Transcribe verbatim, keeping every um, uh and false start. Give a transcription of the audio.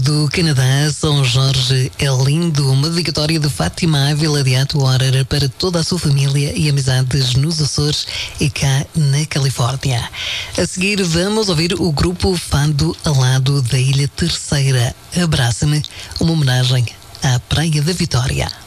do Canadá, São Jorge é lindo. Uma dedicatória de Fátima Ávila de Atuora para toda a sua família e amizades nos Açores e cá na Califórnia. A seguir vamos ouvir o grupo Fado Alado da Ilha Terceira. Abraça-me, uma homenagem à Praia da Vitória.